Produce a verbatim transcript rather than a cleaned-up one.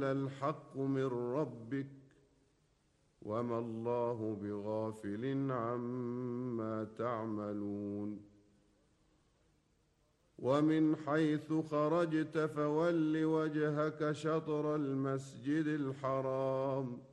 الحق من ربك وما الله بغافل عما تعملون ومن حيث خرجت فول وجهك شطر المسجد الحرام